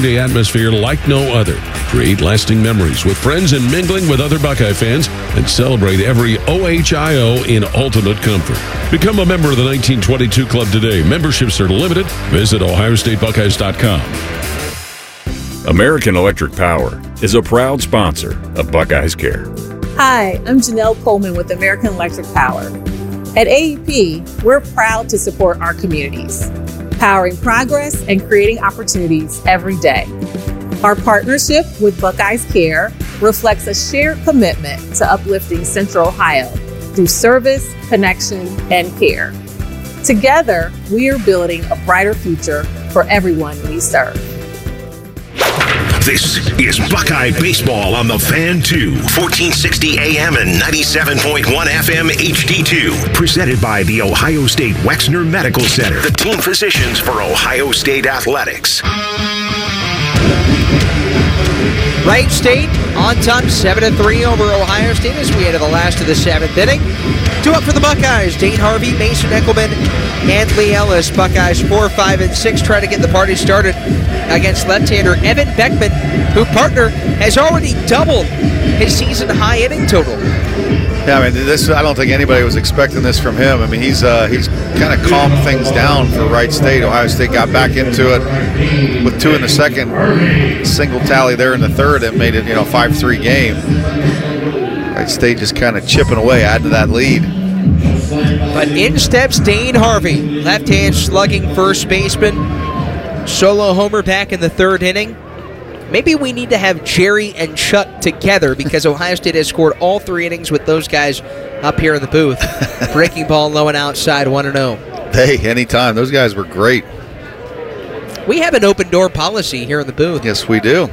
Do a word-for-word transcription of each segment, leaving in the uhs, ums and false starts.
Day atmosphere like no other. Create lasting memories with friends and mingling with other Buckeye fans, and celebrate every O H I O in ultimate comfort. Become a member of the nineteen twenty-two Club today. Memberships are limited. Visit ohio state buckeyes dot com. American Electric Power is a proud sponsor of Buckeyes Care. Hi, I'm Janelle Coleman with American Electric Power. At A E P, we're proud to support our communities, powering progress and creating opportunities every day. Our partnership with Buckeyes Care reflects a shared commitment to uplifting Central Ohio through service, connection, and care. Together, we are building a brighter future for everyone we serve. This is Buckeye Baseball on the Fan two, fourteen sixty A M and ninety-seven point one F M H D two. Presented by the Ohio State Wexner Medical Center, the team physicians for Ohio State Athletics. Wright State on top seven to three over Ohio State as we enter the last of the seventh inning. Two up for the Buckeyes, Dane Harvey, Mason Eckelman, and Lee Ellis. Buckeyes four, five, and six try to get the party started against left-hander Evan Beckman, who, partner, has already doubled his season-high inning total. Yeah, I mean, this, I don't think anybody was expecting this from him. I mean, he's uh, he's kind of calmed things down for Wright State. Ohio State got back into it with two in the second, single tally there in the third, and made it, you know, five three game. Wright State just kind of chipping away, adding to that lead. But in steps Dane Harvey, left-hand slugging first baseman. Solo homer back in the third inning. Maybe we need to have Jerry and Chuck together because Ohio State has scored all three innings with those guys up here in the booth. Breaking ball low and outside, one and oh. Hey, anytime. Those guys were great. We have an open door policy here in the booth. Yes, we do.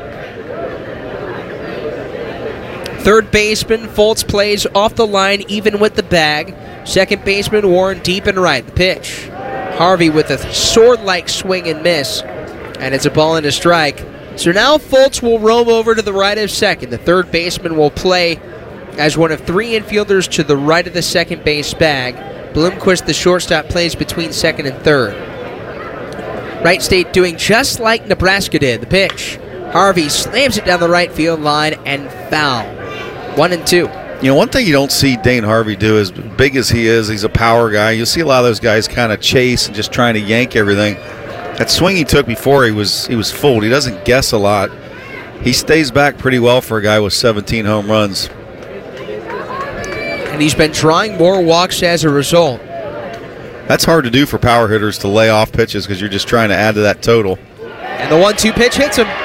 Third baseman, Fultz plays off the line even with the bag. Second baseman, Warren deep and right. The pitch. Harvey with a sword-like swing and miss. And it's a ball and a strike. So now Fultz will roam over to the right of second. The third baseman will play as one of three infielders to the right of the second base bag. Bloomquist, the shortstop, plays between second and third. Wright State doing just like Nebraska did. The pitch. Harvey slams it down the right field line and foul. One and two. You know, one thing you don't see Dane Harvey do, as big as he is, he's a power guy. You'll see a lot of those guys kind of chase and just trying to yank everything. That swing he took before, he was he was fooled. He doesn't guess a lot. He stays back pretty well for a guy with seventeen home runs. And he's been drawing more walks as a result. That's hard to do for power hitters, to lay off pitches because you're just trying to add to that total. And the one two pitch hits him.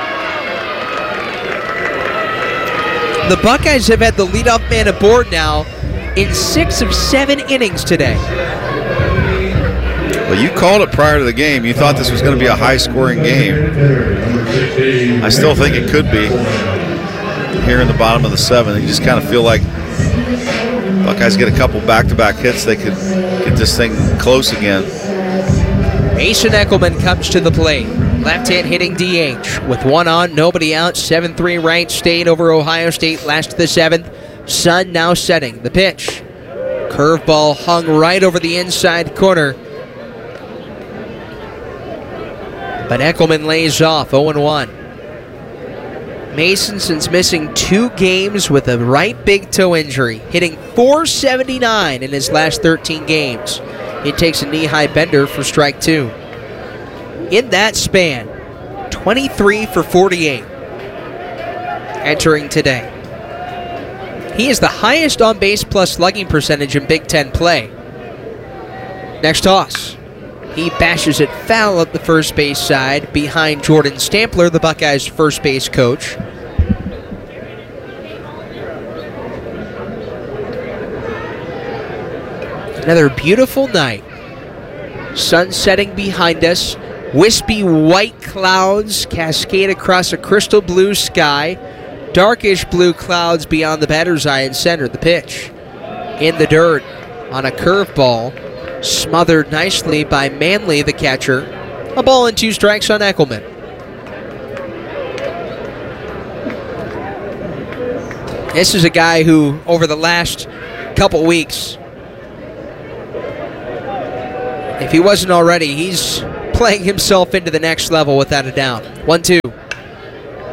The Buckeyes have had the leadoff man aboard now in six of seven innings today. Well, you called it prior to the game. You thought this was going to be a high-scoring game. I still think it could be here in the bottom of the seventh. You just kind of feel like Buckeyes get a couple back-to-back hits, they could get this thing close again. Mason Eckelman comes to the plate. Left-hand hitting D H with one on, nobody out. seven three Wright State over Ohio State last of the seventh. Sun now setting. The pitch. Curveball hung right over the inside corner. But Eckelman lays off, oh and one. Mason, since missing two games with a right big toe injury, hitting four seventy-nine in his last thirteen games. He takes a knee-high bender for strike two. In that span, twenty-three for forty-eight entering today. He is the highest on-base plus slugging percentage in Big Ten play. Next toss. He bashes it foul up the first base side behind Jordan Stampler, the Buckeyes' first base coach. Another beautiful night. Sun setting behind us. Wispy white clouds cascade across a crystal blue sky. Darkish blue clouds beyond the batter's eye in center. The pitch. In the dirt on a curveball. Smothered nicely by Manley, the catcher. A ball and two strikes on Eckelman. This is a guy who, over the last couple weeks, if he wasn't already, he's playing himself into the next level without a doubt. one two.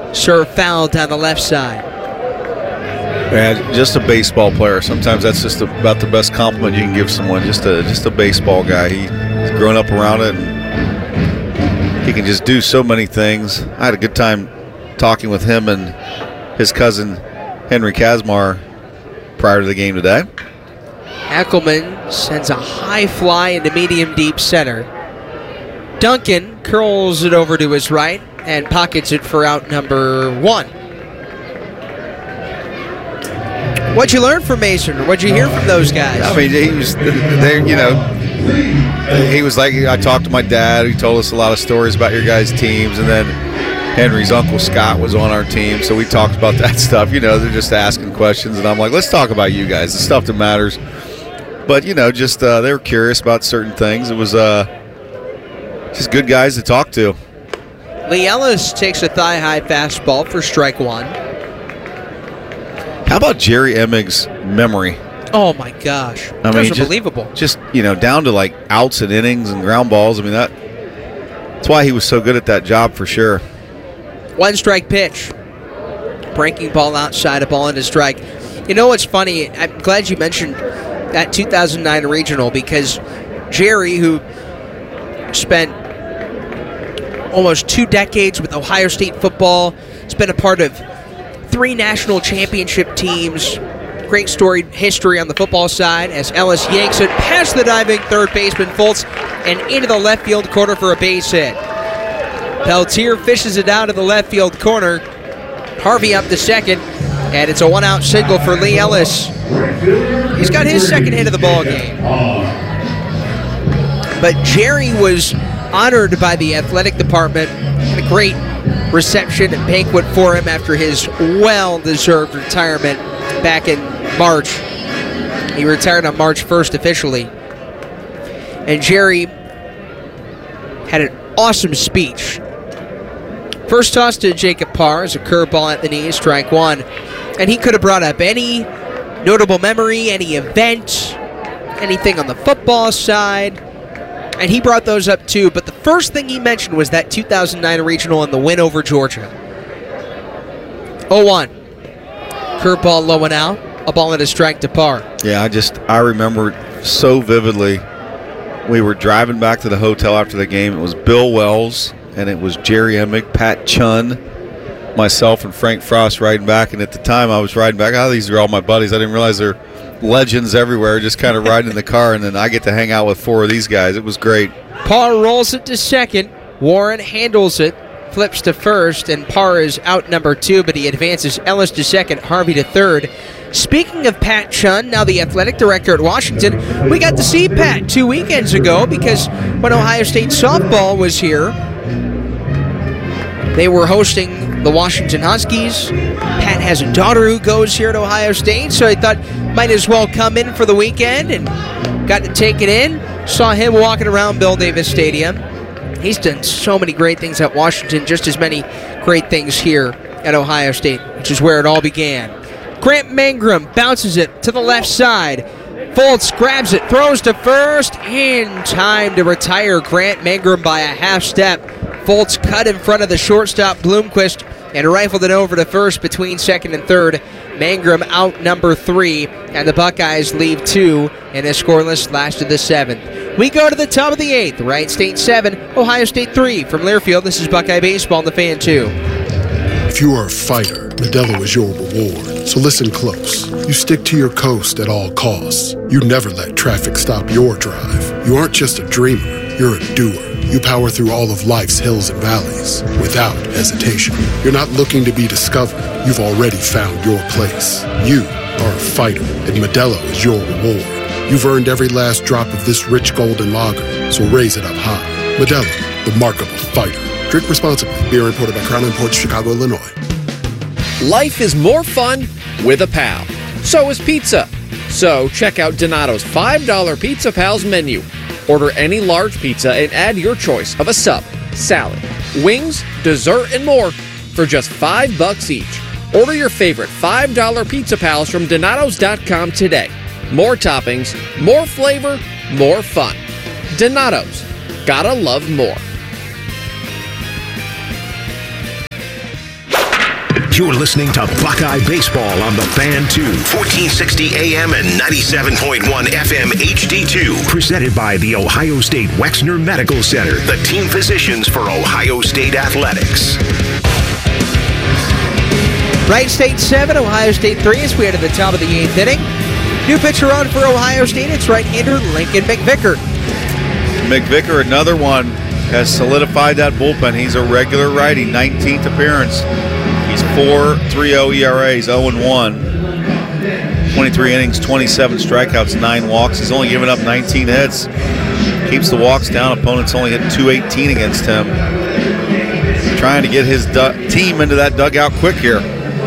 serve foul down the left side. Man, just a baseball player. Sometimes that's just about the best compliment you can give someone. Just a just a baseball guy. He, he's grown up around it, and he can just do so many things. I had a good time talking with him and his cousin Henry Kazmar prior to the game today. Eckelman sends a high fly into medium deep center. Duncan curls it over to his right and pockets it for out number one. What'd you learn from Mason, or what'd you hear from those guys? I mean, he was, they, you know, he was like, I talked to my dad. He told us a lot of stories about your guys' teams, and then Henry's uncle Scott was on our team, so we talked about that stuff. You know, they're just asking questions, and I'm like, let's talk about you guys, the stuff that matters. But, you know, just uh, they were curious about certain things. It was uh, just good guys to talk to. Lee Ellis takes a thigh-high fastball for strike one. How about Jerry Emmig's memory? Oh, my gosh. I mean, just, unbelievable. Just, you know, down to, like, outs and innings and ground balls. I mean, that that's why he was so good at that job for sure. One strike pitch. Breaking ball outside, a ball into strike. You know what's funny? I'm glad you mentioned that two thousand nine regional, because Jerry, who spent almost two decades with Ohio State football, has been a part of three national championship teams, great storied history on the football side, as Ellis yanks it past the diving third baseman Fultz and into the left field corner for a base hit. Peltier fishes it out of the left field corner. Harvey up to second, and it's a one-out single for Lee Ellis. He's got his second hit of the ball game. But Jerry was honored by the athletic department. Had a great reception and banquet for him after his well-deserved retirement back in March. He retired on March first officially. And Jerry had an awesome speech. First toss to Jacob Parr is a curveball at the knee, strike one. And he could have brought up any notable memory, any event, anything on the football side. And he brought those up too. But the first thing he mentioned was that two thousand nine regional and the win over Georgia. oh one. Curveball low and out. A ball and a strike to Parr. Yeah, I just, I remember so vividly. We were driving back to the hotel after the game. It was Bill Wells, and it was Jerry Emmig, Pat Chun, myself, and Frank Frost riding back. And at the time, I was riding back. Oh, these are all my buddies. I didn't realize they're legends everywhere, just kind of riding in the car. And then I get to hang out with four of these guys. It was great. Parr rolls it to second. Warren handles it, flips to first, and Parr is out number two, but he advances Ellis to second, Harvey to third. Speaking of Pat Chun, now the athletic director at Washington, we got to see Pat two weekends ago because when Ohio State softball was here, they were hosting the Washington Huskies. Pat has a daughter who goes here at Ohio State, so I thought might as well come in for the weekend and got to take it in. Saw him walking around Bill Davis Stadium. He's done so many great things at Washington, just as many great things here at Ohio State, which is where it all began. Grant Mangrum bounces it to the left side. Fultz grabs it, throws to first, in time to retire Grant Mangrum by a half step. Fultz cut in front of the shortstop Bloomquist and rifled it over to first between second and third. Mangrum out number three, and the Buckeyes leave two in a scoreless last of the seventh. We go to the top of the eighth. Wright State seven, Ohio State three. From Learfield, this is Buckeye Baseball on the Fan two. If you are a fighter, Modelo is your reward. So listen close. You stick to your coast at all costs. You never let traffic stop your drive. You aren't just a dreamer, you're a doer. You power through all of life's hills and valleys without hesitation. You're not looking to be discovered. You've already found your place. You are a fighter, and Modelo is your reward. You've earned every last drop of this rich golden lager, so raise it up high. Modelo, the mark of a fighter. Drink responsibly. Beer imported by Crown Imports, Chicago, Illinois. Life is more fun with a pal. So is pizza. So check out Donato's five dollar Pizza Pals menu. Order any large pizza and add your choice of a sub, salad, wings, dessert, and more for just five bucks each. Order your favorite five dollar Pizza Pals from Donatos dot com today. More toppings, more flavor, more fun. Donatos. Gotta love more. You're listening to Buckeye Baseball on the Fan two, fourteen sixty A M and ninety-seven point one F M H D two. Presented by the Ohio State Wexner Medical Center, the team physicians for Ohio State Athletics. Wright State seven, Ohio State three as we head to the top of the eighth inning. New pitcher on for Ohio State, it's right-hander Lincoln McVicker. McVicker, another one, has solidified that bullpen. He's a regular righty, nineteenth appearance. He's four point three oh E R A, he's oh and one. twenty-three innings, twenty-seven strikeouts, nine walks. He's only given up nineteen hits. Keeps the walks down. Opponents only hit two eighteen against him. Trying to get his du- team into that dugout quick here.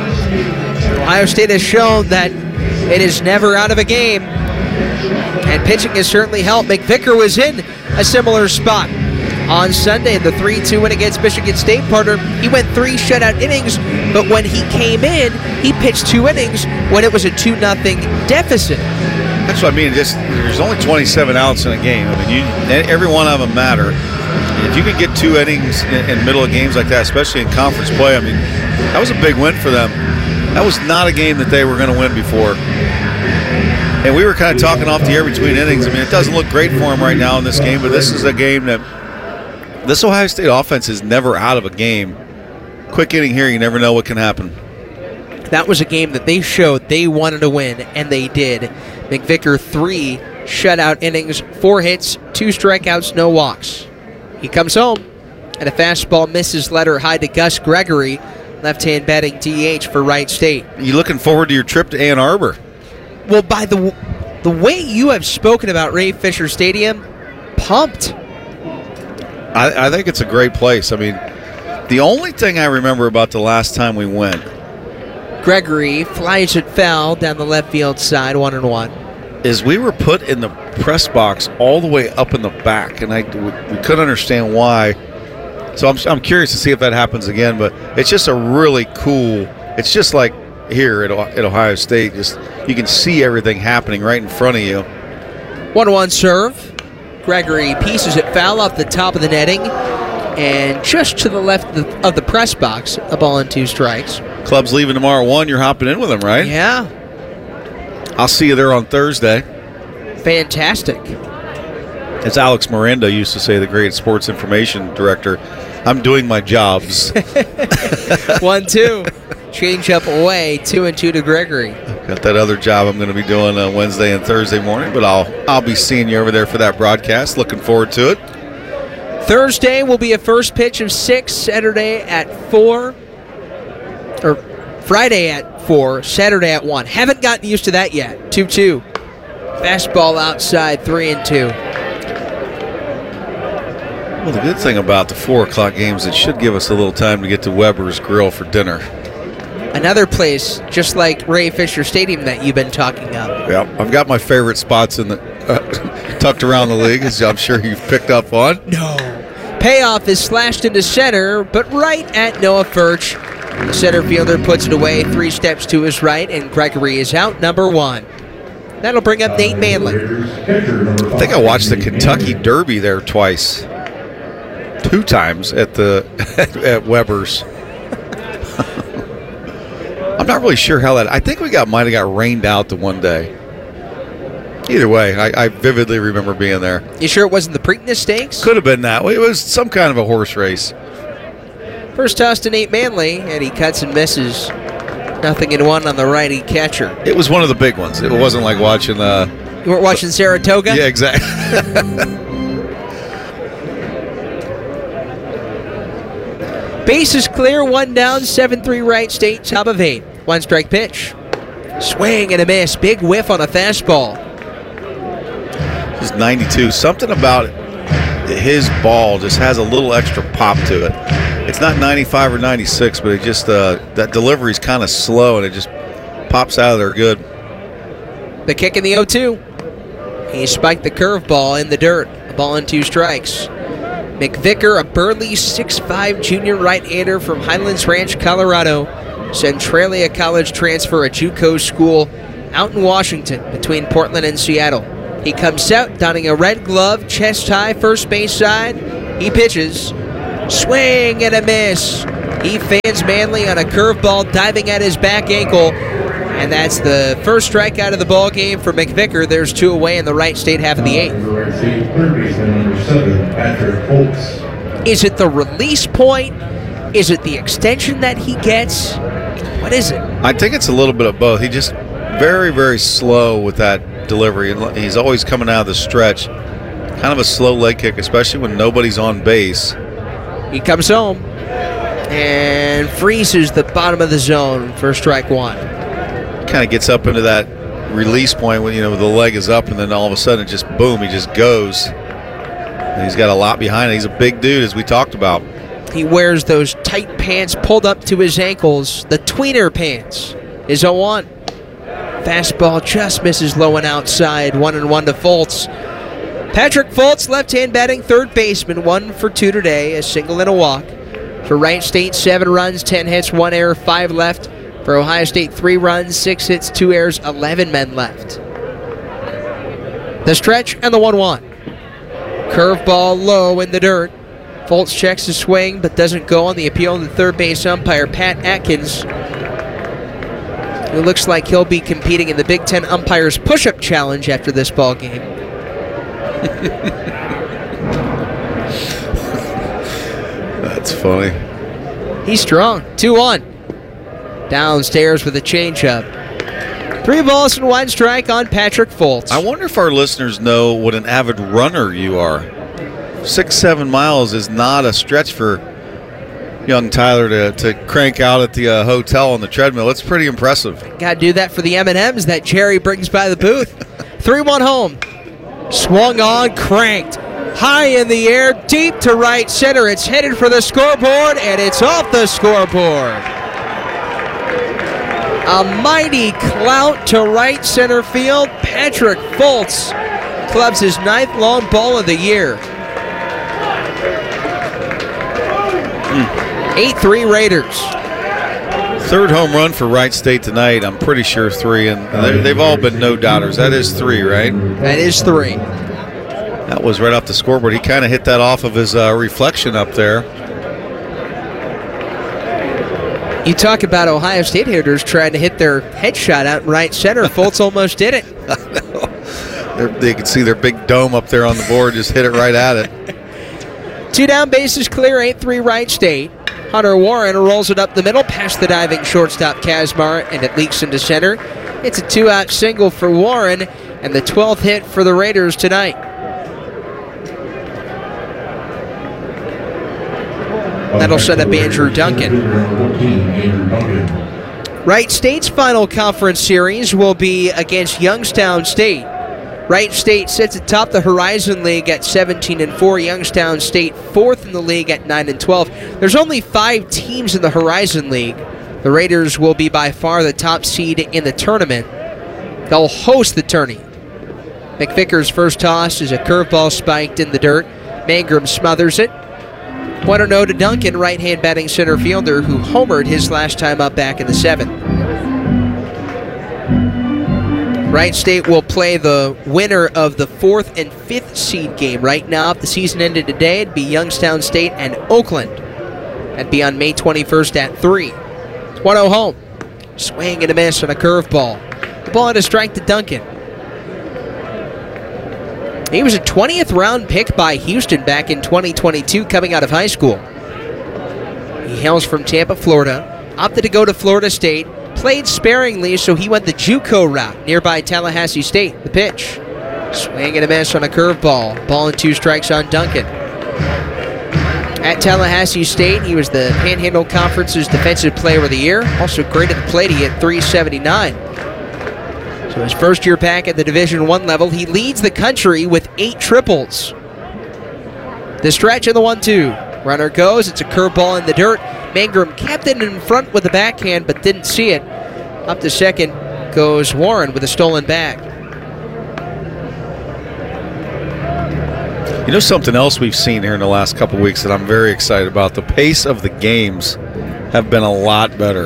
Ohio State has shown that it is never out of a game, and pitching has certainly helped. McVicker was in a similar spot on Sunday in the three two win against Michigan State. Partner, he went three shutout innings, but when he came in, he pitched two innings when it was a two nothing deficit. That's what I mean. Just there's only twenty-seven outs in a game. I mean, you, every one of them matter. If you can get two innings in, in middle of games like that, especially in conference play, I mean, that was a big win for them. That was not a game that they were going to win before. And we were kind of talking off the air between innings. I mean, it doesn't look great for him right now in this game, but this is a game that this Ohio State offense is never out of a game. Quick inning here, you never know what can happen. That was a game that they showed they wanted to win, and they did. McVicker, three shutout innings, four hits, two strikeouts, no walks. He comes home, and a fastball misses letter high to Gus Gregory, left-hand batting D H for Wright State. You looking forward to your trip to Ann Arbor? Well, by the the way you have spoken about Ray Fisher Stadium, pumped. I, I think it's a great place. I mean, the only thing I remember about the last time we went, Gregory flies it foul down the left field side, one and one, is we were put in the press box all the way up in the back, and I we couldn't understand why. So I'm I'm curious to see if that happens again. But it's just a really cool. It's just like here at, at Ohio State, just you can see everything happening right in front of you. one one serve. Gregory pieces it foul off the top of the netting, and just to the left of the, of the press box, a ball and two strikes. Club's leaving tomorrow one. You're hopping in with them, right? Yeah. I'll see you there on Thursday. Fantastic. As Alex Miranda used to say, the great sports information director, I'm doing my jobs. one two. Change up away, two and two to Gregory. Got that other job I'm going to be doing uh, Wednesday and Thursday morning, but I'll I'll be seeing you over there for that broadcast. Looking forward to it. Thursday will be a first pitch of six, Saturday at four, or Friday at four, Saturday at one. Haven't gotten used to that yet. two two. Fastball outside, three and two. Well, the good thing about the four o'clock games, it should give us a little time to get to Weber's Grill for dinner. Another place, just like Ray Fisher Stadium that you've been talking of. Yeah, I've got my favorite spots in the uh, tucked around the league, as I'm sure you've picked up on. No. Payoff is slashed into center, but right at Noah Furch. The center fielder puts it away three steps to his right, and Gregory is out, number one. That'll bring up Nate Manley. I think I watched the Kentucky Derby there twice. Two times at the at Weber's. I'm not really sure how that. I think we got might have got rained out the one day. Either way, I, I vividly remember being there. You sure it wasn't the Preakness Stakes? Could have been that. It was some kind of a horse race. First toss to Nate Manley, and he cuts and misses. Nothing in one on the righty catcher. It was one of the big ones. It wasn't like watching. Uh, you weren't watching Saratoga? Yeah, exactly. Base is clear, one down, seven three Wright State, top of eight. One strike pitch. Swing and a miss. Big whiff on a fastball. He's ninety-two. Something about his ball just has a little extra pop to it. It's not ninety-five or ninety-six, but it just uh, that delivery's kind of slow, and it just pops out of there good. The kick in the oh two. He spiked the curveball in the dirt. A ball and two strikes. McVicker, a burly six five junior right-hander from Highlands Ranch, Colorado. Centralia College transfer, a JUCO school out in Washington between Portland and Seattle. He comes out donning a red glove, chest high, first base side. He pitches. Swing and a miss. He fans Manley on a curveball diving at his back ankle. And that's the first strikeout of the ball game for McVicker. There's two away in the Wright State half of the eighth. Is it the release point? Is it the extension that he gets? What is it? I think it's a little bit of both. He just very, very slow with that delivery. And he's always coming out of the stretch. Kind of a slow leg kick, especially when nobody's on base. He comes home and freezes the bottom of the zone for strike one. Kind of gets up into that release point when, you know, the leg is up, and then all of a sudden, just boom, he just goes. And he's got a lot behind it. He's a big dude, as we talked about. He wears those tight pants pulled up to his ankles, the tweener pants. Is oh one. Fastball just misses low and outside. One and one to Fultz. Patrick Fultz, left-hand batting third baseman, one for two today, a single and a walk. For Wright State, seven runs, ten hits, one error, five left. For Ohio State, three runs, six hits, two errors, eleven men left. The stretch and the one one. Curveball low in the dirt. Fultz checks the swing but doesn't go on the appeal of the third base umpire, Pat Atkins. It looks like he'll be competing in the Big Ten Umpires Push-Up Challenge after this ball game. That's funny. He's strong. two one. Downstairs with a changeup. Three balls and one strike on Patrick Fultz. I wonder if our listeners know what an avid runner you are. Six, seven miles is not a stretch for young Tyler to, to crank out at the uh, hotel on the treadmill. It's pretty impressive. Got to do that for the M and M's that Jerry brings by the booth. three one home. Swung on, cranked. High in the air, deep to right center. It's headed for the scoreboard, and it's off the scoreboard. A mighty clout to right center field. Patrick Fultz clubs his ninth long ball of the year. eight three Raiders. Third home run for Wright State tonight. I'm pretty sure three, and they've all been no-doubters. That is three, right? That is three. That was right off the scoreboard. He kind of hit that off of his uh, reflection up there. You talk about Ohio State hitters trying to hit their headshot out in right center. Fultz almost did it. I know. They're, they can see their big dome up there on the board, just hit it right at it. Two down, bases clear, eight three Wright State. Hunter Warren rolls it up the middle past the diving shortstop Kazmar, and it leaks into center. It's a two-out single for Warren, and the twelfth hit for the Raiders tonight. That'll set up Andrew Duncan. Wright State's final conference series will be against Youngstown State. Wright State sits atop the Horizon League at seventeen and four. Youngstown State fourth in the league at nine and twelve. There's only five teams in the Horizon League. The Raiders will be by far the top seed in the tournament. They'll host the tourney. McVicker's first toss is a curveball spiked in the dirt. Mangrum smothers it. one oh to Duncan, right-hand batting center fielder who homered his last time up back in the seventh. Wright State will play the winner of the fourth and fifth seed game. Right now, if the season ended today, it'd be Youngstown State and Oakland. That'd be on May twenty-first at three. one oh home. Swing and a miss on a curveball. The ball had a strike to Duncan. He was a twentieth round pick by Houston back in twenty twenty-two coming out of high school. He hails from Tampa, Florida, opted to go to Florida State, played sparingly, so he went the JUCO route, nearby Tallahassee State. The pitch. Swing and a miss on a curveball. Ball and two strikes on Duncan. At Tallahassee State, he was the Panhandle Conference's Defensive Player of the Year. Also great at the plate, he hit three seventy-nine. So his first year back at the Division One level, he leads the country with eight triples. The stretch and the one two. Runner goes, it's a curveball in the dirt. Mangrum kept it in front with the backhand, but didn't see it. Up to second goes Warren with a stolen bag. You know something else we've seen here in the last couple weeks that I'm very excited about? The pace of the games have been a lot better.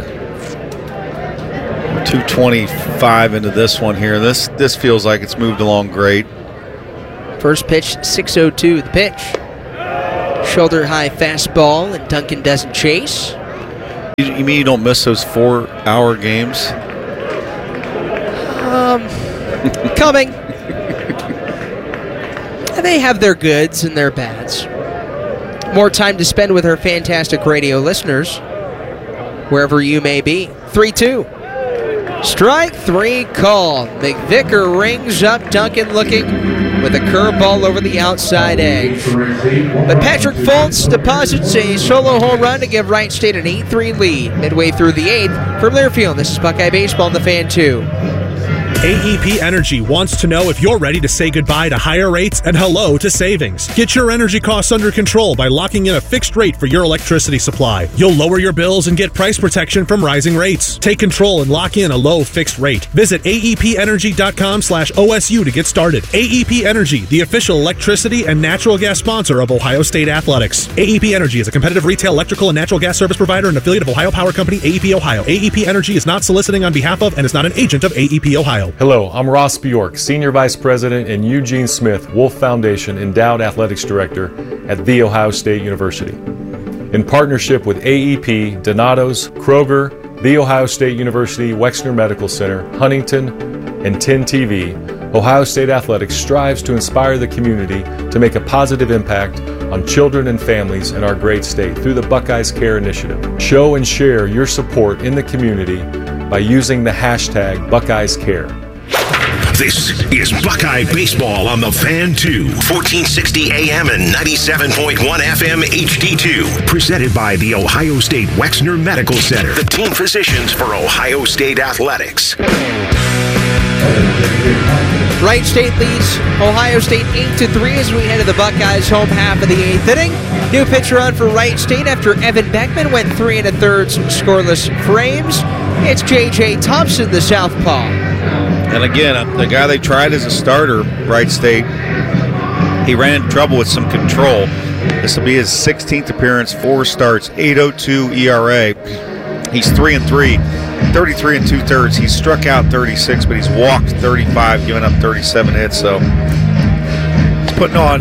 two twenty-five into this one here. This this feels like it's moved along great. First pitch, six oh two. The pitch. Shoulder high fastball, and Duncan doesn't chase. You, you mean you don't miss those four-hour games? Um, coming. They have their goods and their bads. More time to spend with our fantastic radio listeners, wherever you may be. three two. Strike three call. McVicker rings up Duncan looking with a curveball over the outside edge. But Patrick Fultz deposits a solo home run to give Wright State an eight three lead. Midway through the eighth, from Learfield, this is Buckeye Baseball on the Fan two. A E P Energy wants to know if you're ready to say goodbye to higher rates and hello to savings. Get your energy costs under control by locking in a fixed rate for your electricity supply. You'll lower your bills and get price protection from rising rates. Take control and lock in a low fixed rate. Visit A E P energy dot com slash O S U to get started. A E P Energy, the official electricity and natural gas sponsor of Ohio State Athletics. A E P Energy is a competitive retail electrical and natural gas service provider and affiliate of Ohio Power Company, A E P Ohio. A E P Energy is not soliciting on behalf of and is not an agent of A E P Ohio. Hello, I'm Ross Bjork, Senior Vice President and Eugene Smith, Wolf Foundation Endowed Athletics Director at The Ohio State University. In partnership with A E P, Donato's, Kroger, The Ohio State University, Wexner Medical Center, Huntington, and ten T V, Ohio State Athletics strives to inspire the community to make a positive impact on children and families in our great state through the Buckeyes Care Initiative. Show and share your support in the community by using the hashtag Buckeyes Care. This is Buckeye Baseball on the Fan two, fourteen sixty A M and ninety-seven point one F M H D two. Presented by the Ohio State Wexner Medical Center, the team physicians for Ohio State Athletics. Wright State leads Ohio State eight to three as we head to the Buckeyes' home half of the eighth inning. New pitcher on for Wright State after Evan Beckman went three and a third scoreless frames. It's J J Thompson, the southpaw. And again, the guy they tried as a starter, Wright State, he ran into trouble with some control. This will be his sixteenth appearance, four starts, eight oh two E R A. He's three and three, thirty-three and two thirds. He's struck out thirty-six, but he's walked thirty-five, giving up thirty-seven hits. So he's putting on,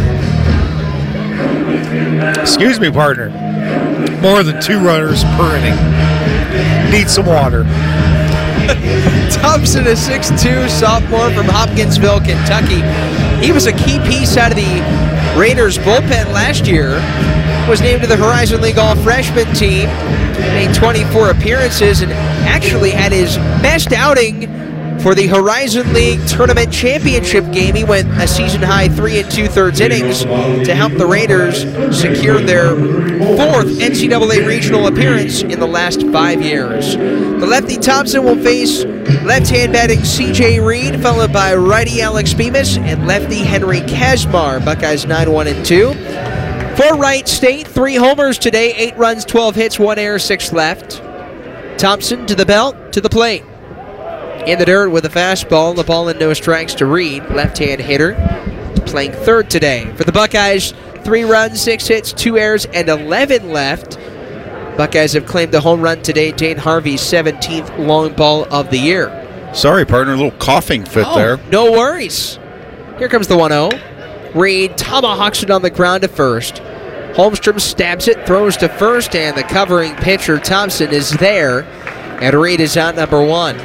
excuse me, partner, more than two runners per inning. Need some water. Thompson, a six two sophomore from Hopkinsville, Kentucky. He was a key piece out of the Raiders bullpen last year. Was named to the Horizon League All-Freshman team. Made twenty-four appearances and actually had his best outing for the Horizon League Tournament Championship game. He went a season-high three and two-thirds innings to help the Raiders secure their fourth N C double A regional appearance in the last five years. The lefty Thompson will face left-hand batting C J Reed, followed by righty Alex Bemis and lefty Henry Kazmar. Buckeyes nine one and two. For Wright State, three homers today, eight runs, twelve hits, one error, six left. Thompson to the belt, to the plate. In the dirt with a fastball, the ball and no strikes to Reed, left-hand hitter, playing third today. For the Buckeyes, three runs, six hits, two errors, and eleven left. Buckeyes have claimed a home run today, Dane Harvey's seventeenth long ball of the year. Sorry, partner, a little coughing fit oh, there. No worries. Here comes the one oh. Reed tomahawks it on the ground to first. Holmstrom stabs it, throws to first, and the covering pitcher Thompson is there. And Reed is out number one.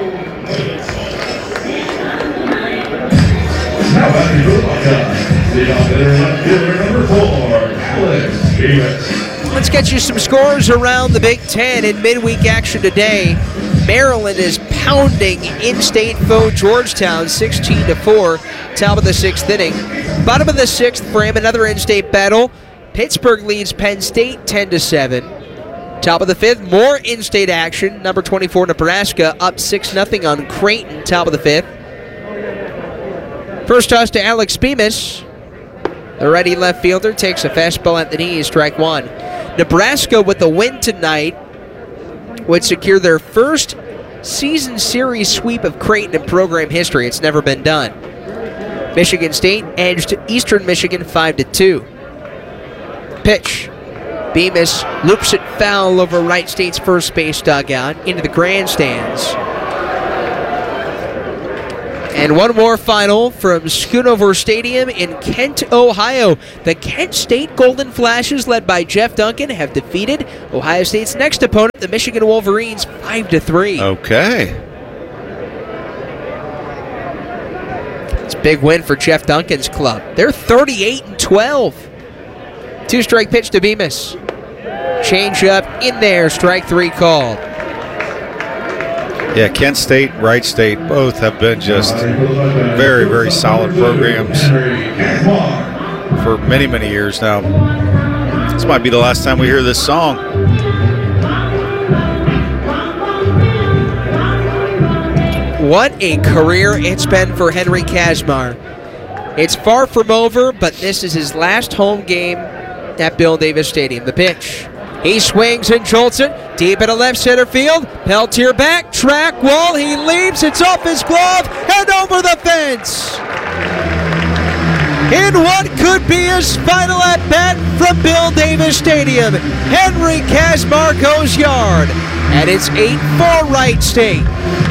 Let's get you some scores around the Big Ten in midweek action today. Maryland is pounding in-state foe Georgetown sixteen to four, top of the sixth inning. Bottom of the sixth frame, another in-state battle. Pittsburgh leads Penn State ten to seven. Top of the fifth, more in-state action. Number twenty-four, Nebraska, up six nothing on Creighton, top of the fifth. First toss to Alex Bemis. The righty left fielder takes a fastball at the knees, strike one. Nebraska with the win tonight would secure their first season series sweep of Creighton in program history. It's never been done. Michigan State edged Eastern Michigan five to two. Pitch. Bemis loops it foul over Wright State's first base dugout into the grandstands. And one more final from Schoonover Stadium in Kent, Ohio. The Kent State Golden Flashes, led by Jeff Duncan, have defeated Ohio State's next opponent, the Michigan Wolverines, five to three. Okay. It's a big win for Jeff Duncan's club. They're thirty-eight and twelve. Two-strike pitch to Bemis. Change up in there, strike three called. Yeah, Kent State, Wright State, both have been just very, very solid programs for many, many years now. This might be the last time we hear this song. What a career it's been for Henry Kazmar. It's far from over, but this is his last home game at Bill Davis Stadium. The pitch. He swings and jolts it deep into left center field. Peltier back, track wall. He leaps. It's off his glove and over the fence. In what could be his final at bat from Bill Davis Stadium, Henry Kazmar goes yard, and it's eight four Wright State.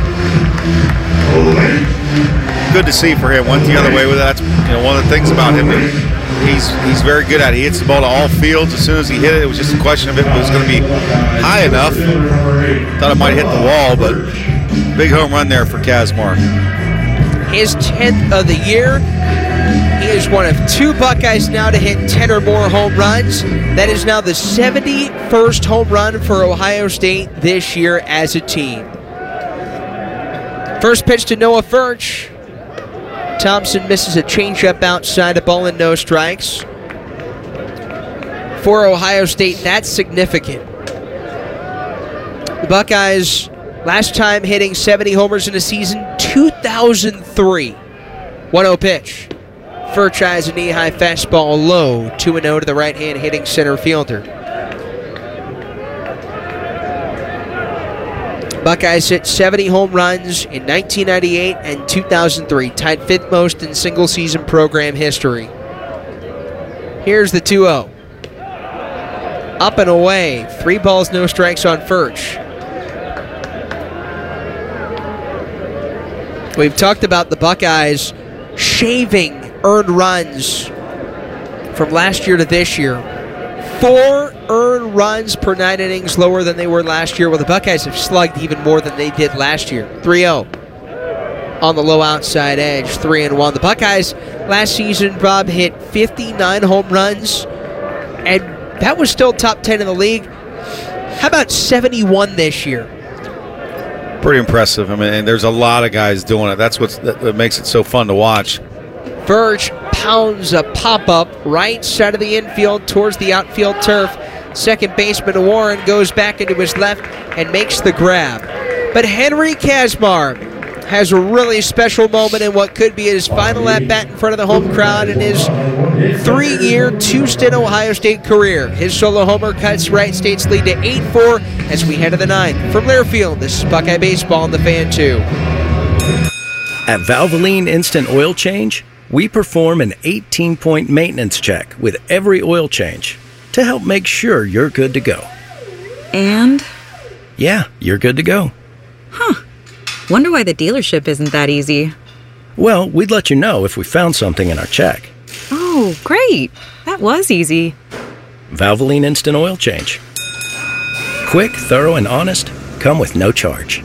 Good to see for him. Went the other way with that. You know, one of the things about him that he's he's very good at. He hits the ball to all fields. As soon as he hit it, it was just a question of if it was going to be high enough. Thought it might hit the wall, but big home run there for Kazmar. His tenth of the year. He is one of two Buckeyes now to hit ten or more home runs. That is now the seventy-first home run for Ohio State this year as a team. First pitch to Noah Furch. Thompson misses a changeup outside, a ball and no strikes. For Ohio State, that's significant. The Buckeyes, last time hitting seventy homers in a season, two thousand three. one oh pitch. Furch eyes a knee-high fastball low, two and oh to the right-hand hitting center fielder. Buckeyes hit seventy home runs in nineteen ninety-eight and two thousand three, tied fifth most in single-season program history. Here's the two oh. Up and away, three balls, no strikes on Furch. We've talked about the Buckeyes shaving earned runs from last year to this year. Four earned runs per nine innings lower than they were last year. Well, the Buckeyes have slugged even more than they did last year. three oh on the low outside edge, three and one. The Buckeyes last season, Bob, hit fifty-nine home runs, and that was still top ten in the league. How about seventy-one this year? Pretty impressive. I mean, and there's a lot of guys doing it. That's what's, that, that makes it so fun to watch. Furch pounds a pop-up right side of the infield towards the outfield turf. Second baseman Warren goes back into his left and makes the grab. But Henry Kazmar has a really special moment in what could be his final at-bat in front of the home crowd in his three-year, two-stint Ohio State career. His solo homer cuts Wright State's lead to eight four as we head to the ninth. From Learfield, this is Buckeye Baseball on the Fan two. At Valvoline Instant Oil Change, we perform an eighteen-point maintenance check with every oil change to help make sure you're good to go. And? Yeah, you're good to go. Huh. Wonder why the dealership isn't that easy. Well, we'd let you know if we found something in our check. Oh, great. That was easy. Valvoline Instant Oil Change. Quick, thorough, and honest. Come with no charge.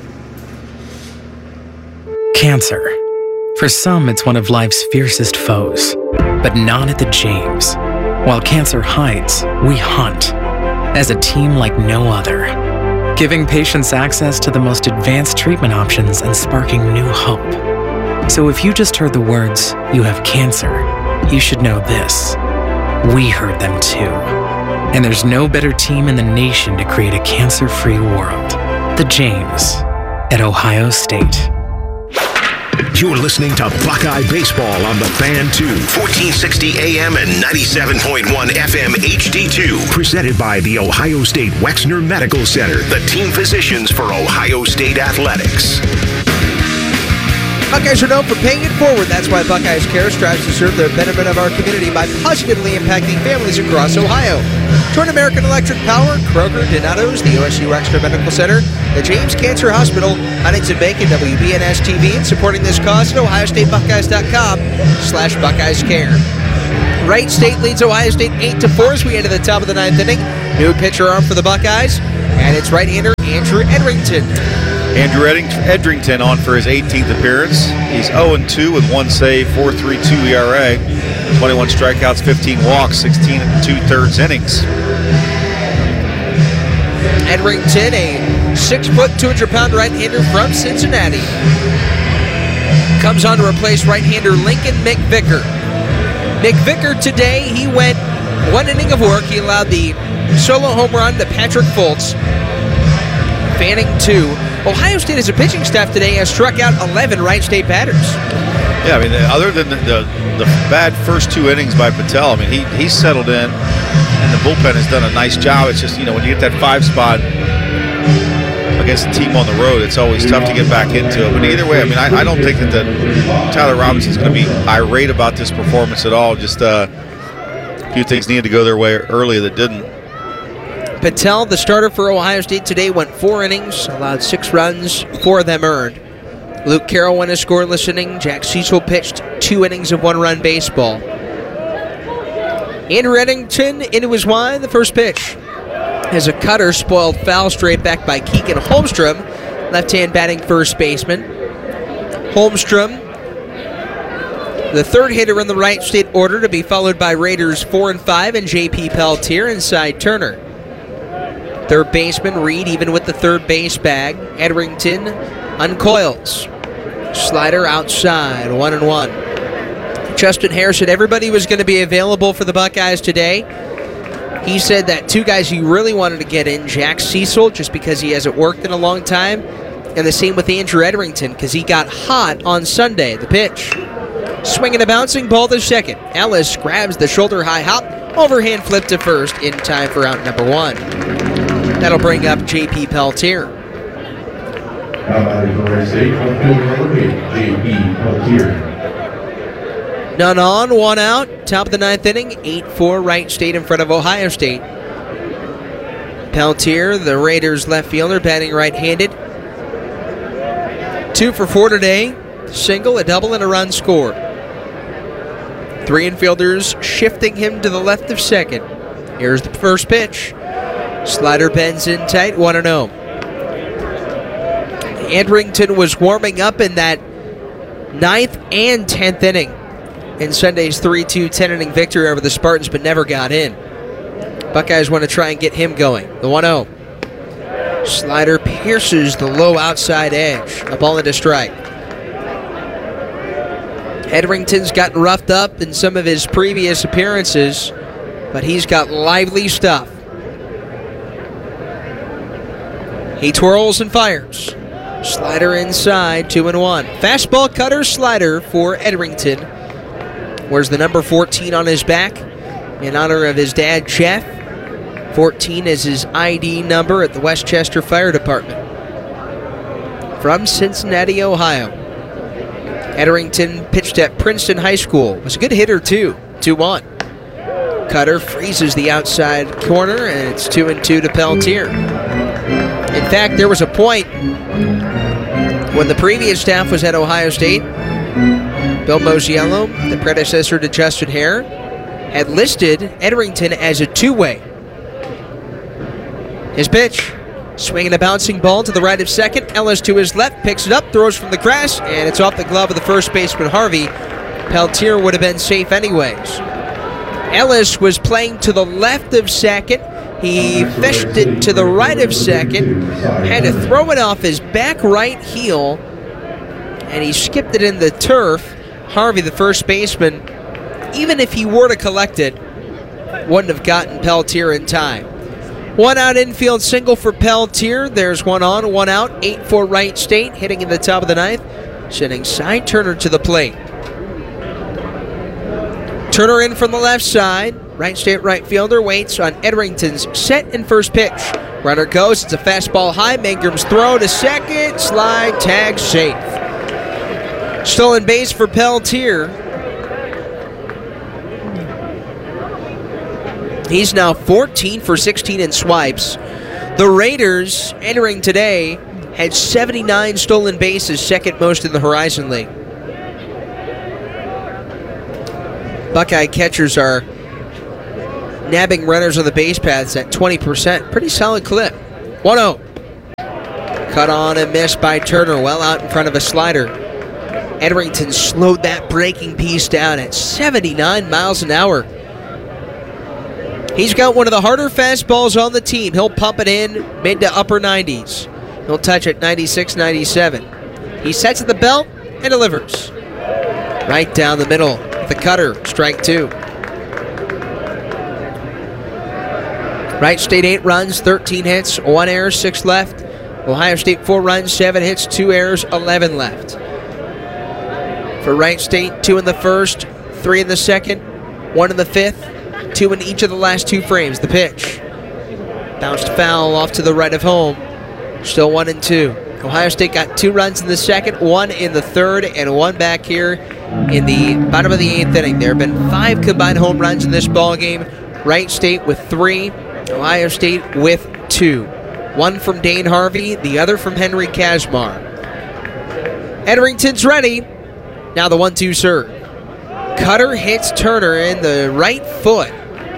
Cancer. For some, it's one of life's fiercest foes, but not at the James. While cancer hides, we hunt, as a team like no other, giving patients access to the most advanced treatment options and sparking new hope. So if you just heard the words, "You have cancer," you should know this. We heard them too. And there's no better team in the nation to create a cancer-free world. The James at Ohio State. You're listening to Buckeye Baseball on the Fan two, fourteen sixty A M and ninety-seven point one F M H D two. Presented by the Ohio State Wexner Medical Center, the team physicians for Ohio State athletics. Buckeyes are known for paying it forward. That's why Buckeyes Care strives to serve the benefit of our community by positively impacting families across Ohio. Join American Electric Power, Kroger, Donato's, the O S U Extra Medical Center, the James Cancer Hospital, Huntington Bank, and W B N S T V in supporting this cause at ohio state buckeyes dot com slash Buckeyes Care. Wright State leads Ohio State eight to four as we enter the top of the ninth inning. New pitcher arm for the Buckeyes, and it's right-hander Andrew Edrington. Andrew Edrington on for his eighteenth appearance. He's oh and two with one save, four point three two E R A, twenty-one strikeouts, fifteen walks, sixteen and two-thirds innings. Edrington, a six foot, two hundred pound right-hander from Cincinnati, comes on to replace right-hander Lincoln McVicker. McVicker today, he went one inning of work. He allowed the solo home run to Patrick Fultz. Fanning two. Ohio State as a pitching staff today has struck out eleven Wright State batters. Yeah, I mean, other than the, the, the bad first two innings by Patel, I mean, he he's settled in, and the bullpen has done a nice job. It's just, you know, when you get that five spot against a team on the road, it's always tough to get back into it. But either way, I mean, I, I don't think that the, Tyler Robinson's going to be irate about this performance at all. Just uh, a few things needed to go their way early that didn't. Patel, the starter for Ohio State today, went four innings, allowed six runs, four of them earned. Luke Carroll went a scoreless inning. Jack Cecil pitched two innings of one-run baseball. Andrew Edrington into his wide, the first pitch. As a cutter spoiled foul straight back by Keegan Holmstrom, left-hand batting first baseman. Holmstrom, the third hitter in the Wright State order, to be followed by Raiders four and five and J P Peltier inside Turner. Third baseman Reed, even with the third base bag. Edrington uncoils. Slider outside, one and one. Justin Hare said everybody was going to be available for the Buckeyes today. He said that two guys he really wanted to get in, Jack Cecil, just because he hasn't worked in a long time, and the same with Andrew Edrington, because he got hot on Sunday. The pitch. Swinging a bouncing ball to second. Ellis grabs the shoulder-high hop, overhand flip to first in time for out number one. That'll bring up J P Peltier. None on, one out. Top of the ninth inning. eight four Wright State in front of Ohio State. Peltier, the Raiders left fielder, batting right-handed. Two for four today. Single, a double, and a run scored. Three infielders shifting him to the left of second. Here's the first pitch. Slider bends in tight, one and oh. Edrington was warming up in that ninth and tenth inning in Sunday's three two ten-inning victory over the Spartans, but never got in. Buckeyes want to try and get him going. The one oh. Slider pierces the low outside edge. A ball into strike. Edrington's gotten roughed up in some of his previous appearances, but he's got lively stuff. He twirls and fires. Slider inside, two and one. Fastball, cutter, slider for Edrington. Wears the number fourteen on his back in honor of his dad, Jeff. fourteen is his I D number at the Westchester Fire Department. From Cincinnati, Ohio. Edrington pitched at Princeton High School. Was a good hitter, too. two one. Cutter freezes the outside corner, and it's two and two to Peltier. In fact, there was a point when the previous staff was at Ohio State. Bill Mosiello, the predecessor to Justin Hare, had listed Edrington as a two-way. His pitch, swinging a bouncing ball to the right of second. Ellis to his left, picks it up, throws from the grass, and it's off the glove of the first baseman, Harvey. Peltier would have been safe anyways. Ellis was playing to the left of second. He fished it to the right of second, had to throw it off his back right heel, and he skipped it in the turf. Harvey, the first baseman, even if he were to collect it, wouldn't have gotten Peltier in time. One out infield single for Peltier. There's one on, one out. eight four Wright State, hitting in the top of the ninth, sending Cy Turner to the plate. Turner in from the left side. Wright State right fielder waits on Edrington's set and first pitch. Runner goes. It's a fastball high. Mangum's throw to second. Slide, tag, safe. Stolen base for Peltier. He's now fourteen for sixteen in swipes. The Raiders, entering today, had seventy-nine stolen bases, second most in the Horizon League. Buckeye catchers are nabbing runners on the base paths at twenty percent. Pretty solid clip. one oh. Cut on and missed by Turner, well out in front of a slider. Edrington slowed that breaking piece down at seventy-nine miles an hour. He's got one of the harder fastballs on the team. He'll pump it in mid to upper nineties. He'll touch at ninety-six, ninety-seven. He sets at the belt and delivers. Right down the middle with the cutter, strike two. Wright State eight runs, thirteen hits, one error, six left. Ohio State four runs, seven hits, two errors, eleven left. For Wright State, two in the first, three in the second, one in the fifth, two in each of the last two frames. The pitch. Bounced foul off to the right of home. Still one and two. Ohio State got two runs in the second, one in the third, and one back here in the bottom of the eighth inning. There have been five combined home runs in this ball game. Wright State with three, Ohio State with two. One from Dane Harvey, the other from Henry Kazmar. Edrington's ready. Now the one two serve. Cutter hits Turner in the right foot.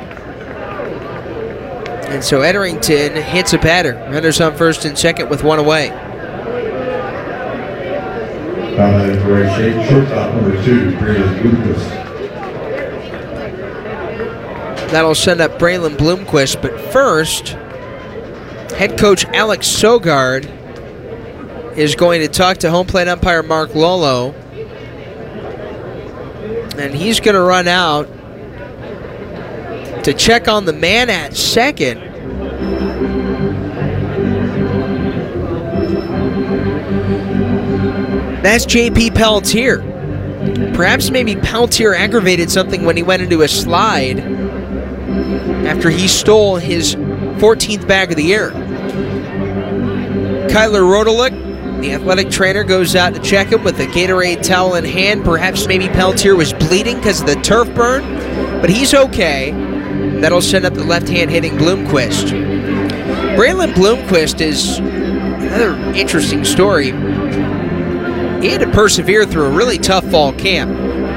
And so Edrington hits a batter. Runners on first and second with one away. Shortstop number two, Braylon Bloomquist. That'll send up Braylon Bloomquist, but first, head coach Alex Sogard is going to talk to home plate umpire Mark Lolo. And he's going to run out to check on the man at second. That's J P Peltier. Perhaps maybe Peltier aggravated something when he went into a slide after he stole his fourteenth bag of the year. Kyler Rodelick, the athletic trainer, goes out to check him with a Gatorade towel in hand. Perhaps maybe Peltier was bleeding because of the turf burn, but he's okay. That'll send up the left-hand hitting Bloomquist. Braylon Bloomquist is another interesting story. He had to persevere through a really tough fall camp.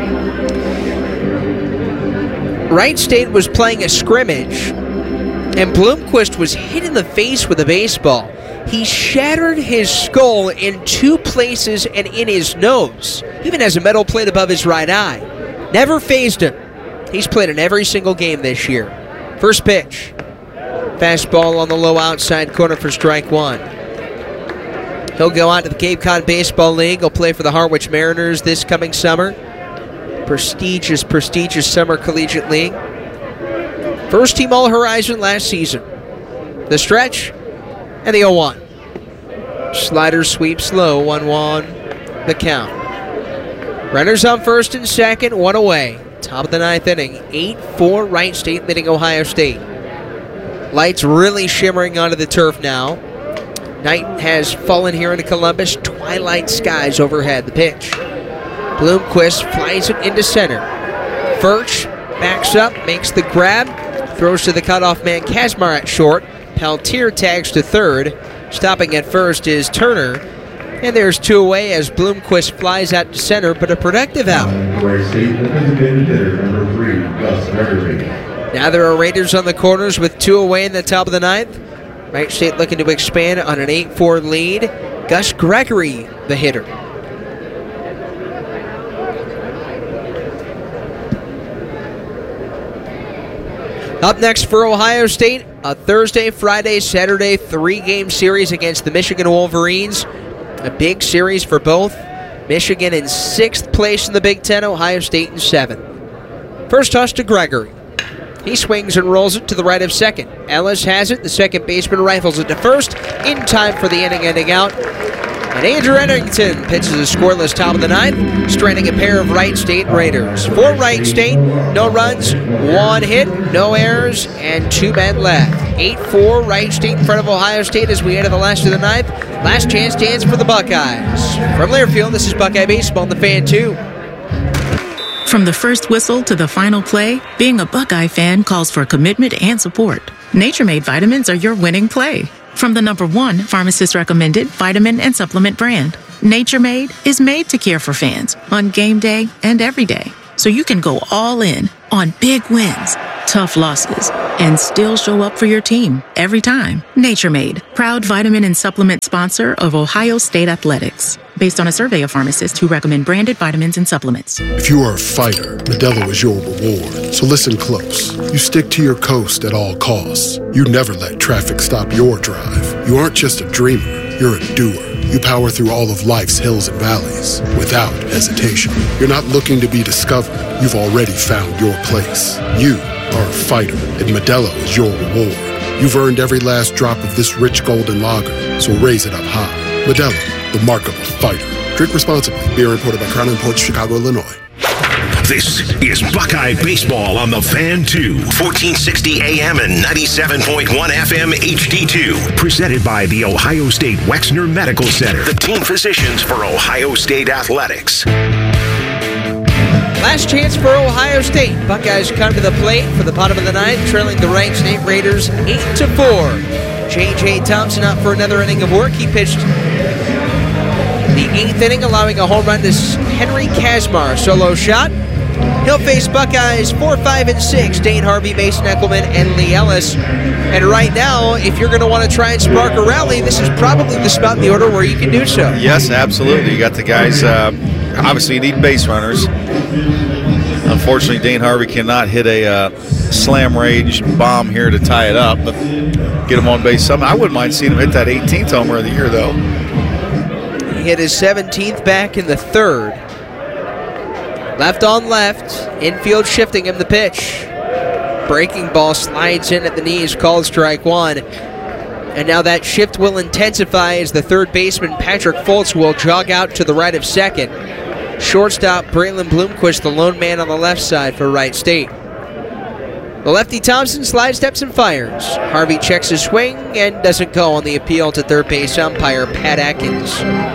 Wright State was playing a scrimmage, and Bloomquist was hit in the face with a baseball. He shattered his skull in two places and in his nose. Even has a metal plate above his right eye. Never fazed him. He's played in every single game this year. First pitch. Fastball on the low outside corner for strike one. He'll go on to the Cape Cod Baseball League. He'll play for the Harwich Mariners this coming summer. Prestigious, prestigious summer collegiate league. First team All-Horizon last season. The stretch and the oh one. Slider sweeps low, one one, the count. Runners on first and second, one away. Top of the ninth inning, eight four Wright State leading Ohio State. Lights really shimmering onto the turf now. Night has fallen here into Columbus. Twilight skies overhead. The pitch. Bloomquist flies it into center. Furch backs up, makes the grab, throws to the cutoff man Kazmar at short. Peltier tags to third. Stopping at first is Turner. And there's two away as Bloomquist flies out to center, but a productive out. Now there are Raiders on the corners with two away in the top of the ninth. Wright State looking to expand on an eight four lead. Gus Gregory, the hitter. Up next for Ohio State, a Thursday, Friday, Saturday three-game series against the Michigan Wolverines. A big series for both. Michigan in sixth place in the Big Ten, Ohio State in seventh. First toss to Gregory. He swings and rolls it to the right of second. Ellis has it. The second baseman rifles it to first in time for the inning-ending out. And Andrew Edrington pitches a scoreless top of the ninth, stranding a pair of Wright State Raiders. For Wright State, no runs, one hit, no errors, and two men left. eight four, Wright State in front of Ohio State as we enter the last of the ninth. Last chance dance for the Buckeyes. From Learfield, this is Buckeye Baseball on the Fan two. From the first whistle to the final play, being a Buckeye fan calls for commitment and support. Nature Made vitamins are your winning play. From the number one pharmacist-recommended vitamin and supplement brand, Nature Made is made to care for fans on game day and every day. So you can go all in on big wins, tough losses, and still show up for your team every time. Nature Made, proud vitamin and supplement sponsor of Ohio State Athletics. Based on a survey of pharmacists who recommend branded vitamins and supplements. If you are a fighter, Modelo is your reward. So listen close. You stick to your coast at all costs. You never let traffic stop your drive. You aren't just a dreamer, you're a doer. You power through all of life's hills and valleys without hesitation. You're not looking to be discovered. You've already found your place. You are a fighter, and Modelo is your reward. You've earned every last drop of this rich golden lager, so raise it up high. Modelo, the mark of a fighter. Drink responsibly. Beer imported by Crown Imports, Chicago, Illinois. This is Buckeye Baseball on the Fan two, fourteen sixty A M and ninety-seven point one F M H D two. Presented by the Ohio State Wexner Medical Center, the team physicians for Ohio State Athletics. Last chance for Ohio State. Buckeyes come to the plate for the bottom of the ninth, trailing the Wright State Raiders eight to four. J J Thompson out for another inning of work. He pitched the eighth inning, allowing a home run to Henry Kazmar. Solo shot. He'll face Buckeyes four, five, and six. Dane Harvey, Mason Eckelman, and Lee Ellis. And right now, if you're going to want to try and spark a rally, this is probably the spot in the order where you can do so. Yes, absolutely. You got the guys, uh, obviously you need base runners. Unfortunately, Dane Harvey cannot hit a uh, slam range bomb here to tie it up, but get him on base. Some, I wouldn't mind seeing him hit that eighteenth homer of the year, though. He hit his seventeenth back in the third. Left on left, infield shifting him the pitch. Breaking ball slides in at the knees, called strike one. And now that shift will intensify as the third baseman, Patrick Foltz, will jog out to the right of second. Shortstop, Braylon Bloomquist, the lone man on the left side for Wright State. The lefty Thompson slide steps and fires. Harvey checks his swing and doesn't go on the appeal to third base umpire Pat Atkins.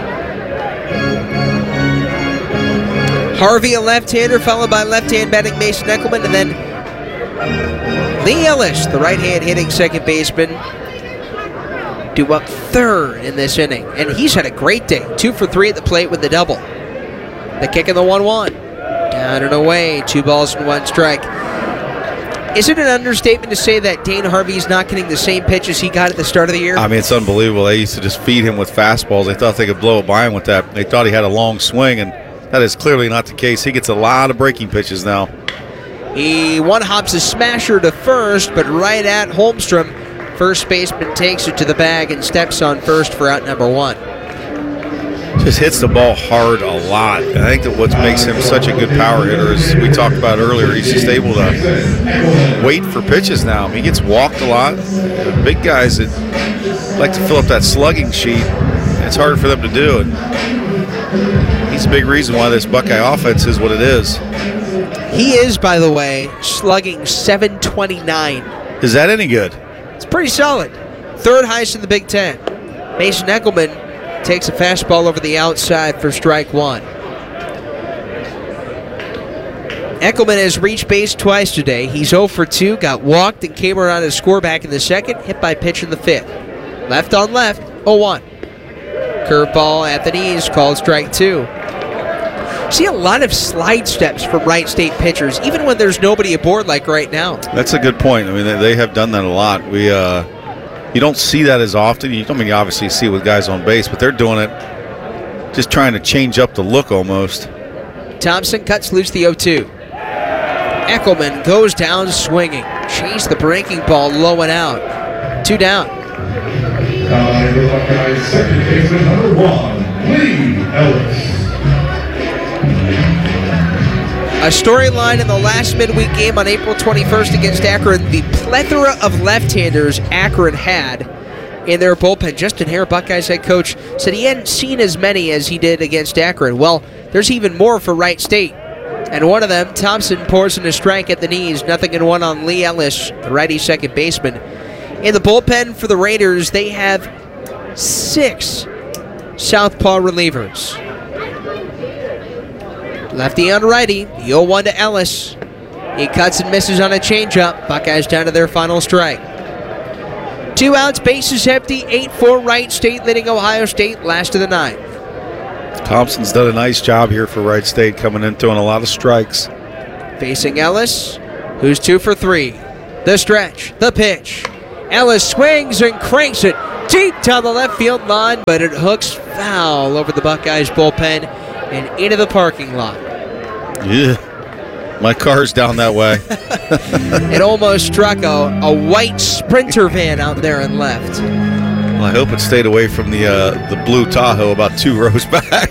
Harvey, a left-hander, followed by left-hand batting Mason Eckelman, and then Lee Ellis, the right-hand hitting second baseman, due up third in this inning. And he's had a great day. Two for three at the plate with the double. The kick in the one one. Down and away. Two balls and one strike. Is it an understatement to say that Dane Harvey's not getting the same pitches he got at the start of the year? I mean, it's unbelievable. They used to just feed him with fastballs. They thought they could blow it by him with that. They thought he had a long swing, and that is clearly not the case. He gets a lot of breaking pitches now. He one-hops a smasher to first, but right at Holmstrom. First baseman takes it to the bag and steps on first for out number one. Just hits the ball hard a lot. I think that what makes him such a good power hitter is, we talked about earlier, he's just able to wait for pitches now. I mean, he gets walked a lot. The big guys that like to fill up that slugging sheet, it's harder for them to do it. He's a big reason why this Buckeye offense is what it is. He is, by the way, slugging seven twenty-nine. Is that any good? It's pretty solid. Third highest in the Big Ten. Mason Eckelman takes a fastball over the outside for strike one. Eckelman has reached base twice today. He's oh for two, got walked and came around to score back in the second, hit by pitch in the fifth. Left on left, oh one. Curveball at the knees, called strike two. See a lot of slide steps from Wright State pitchers, even when there's nobody aboard like right now. That's a good point. I mean, they, they have done that a lot. We, uh, you don't see that as often. You don't I mean you obviously see it with guys on base, but they're doing it, just trying to change up the look almost. Thompson cuts loose the oh two. Eckelman goes down swinging. Chase the breaking ball low and out. Two down. Second baseman number one, Lee Ellis. A storyline in the last midweek game on April twenty-first against Akron, the plethora of left-handers Akron had in their bullpen. Justin Hare, Buckeyes head coach, said he hadn't seen as many as he did against Akron. Well, there's even more for Wright State. And one of them, Thompson, pours in a strike at the knees. Nothing in one on Lee Ellis, the righty second baseman. In the bullpen for the Raiders, they have six southpaw relievers. Lefty on righty, the oh one to Ellis. He cuts and misses on a changeup. Buckeyes down to their final strike. Two outs, bases empty, eight four Wright State leading Ohio State last of the ninth. Thompson's done a nice job here for Wright State, coming in throwing a lot of strikes. Facing Ellis, who's two for three. The stretch, the pitch. Ellis swings and cranks it deep down the left field line, but it hooks foul over the Buckeyes bullpen and into the parking lot. Yeah, my car's down that way. It almost struck a, a white Sprinter van out there and left. Well, I hope it stayed away from the uh, the blue Tahoe about two rows back.